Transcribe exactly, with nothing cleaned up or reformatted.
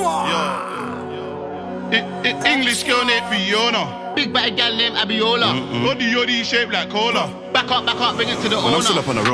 I, I, English girl named Fiona. Big bad gal named Abiola. Body yoddy shaped like cola. Back up, back up, bring it to the Man, I'm owner. still up on the road.